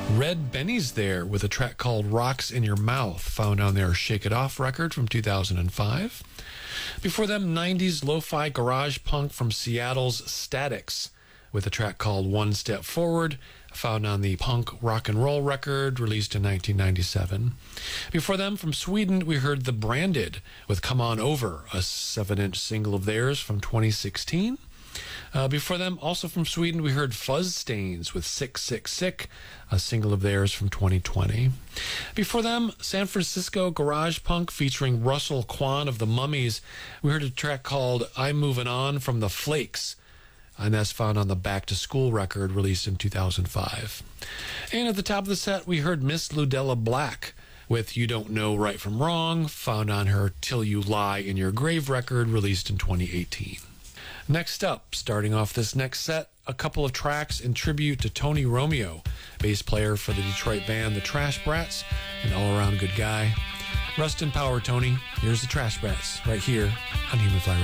Red Benny's there with a track called Rocks in Your Mouth, found on their Shake It Off record from 2005. Before them, 90s lo-fi garage punk from Seattle's Statics with a track called One Step Forward, found on the Punk Rock and Roll record released in 1997. Before them, from Sweden, we heard The Branded with Come On Over, a 7-inch single of theirs from 2016. Before them, also from Sweden, we heard Fuzz Stains with Sick, Sick, Sick, a single of theirs from 2020. Before them, San Francisco garage punk featuring Russell Kwan of the Mummies. We heard a track called I'm Moving On from the Flakes, and that's found on the Back to School record released in 2005. And at the top of the set, we heard Miss Ludella Black with You Don't Know Right from Wrong, found on her Till You Lie in Your Grave record released in 2018. Next up, starting off this next set, a couple of tracks in tribute to Tony Romeo, bass player for the Detroit band The Trash Brats, an all-around good guy. Rest in power, Tony. Here's the Trash Brats, right here on Human Fly Radio.